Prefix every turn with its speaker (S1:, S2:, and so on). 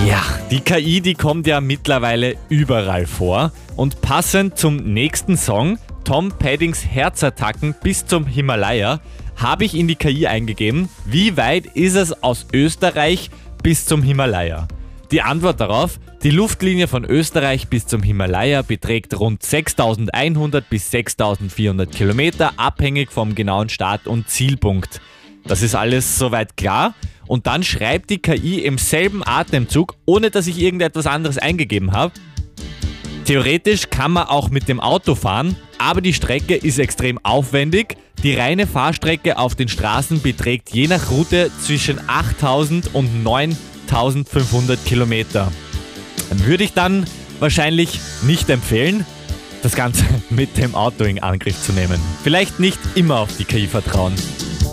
S1: Ja, die KI, die kommt ja mittlerweile überall vor. Und passend zum nächsten Song, Tom Paddings Herzattacken bis zum Himalaya, habe ich in die KI eingegeben, wie weit ist es aus Österreich bis zum Himalaya? Die Antwort darauf: Die Luftlinie von Österreich bis zum Himalaya beträgt rund 6.100 bis 6.400 Kilometer, abhängig vom genauen Start- und Zielpunkt. Das ist alles soweit klar. Und dann schreibt die KI im selben Atemzug, ohne dass ich irgendetwas anderes eingegeben habe: Theoretisch kann man auch mit dem Auto fahren, aber die Strecke ist extrem aufwendig. Die reine Fahrstrecke auf den Straßen beträgt je nach Route zwischen 8.000 und 9.500 Kilometer. Würde ich dann wahrscheinlich nicht empfehlen, das Ganze mit dem Auto in Angriff zu nehmen. Vielleicht nicht immer auf die KI vertrauen.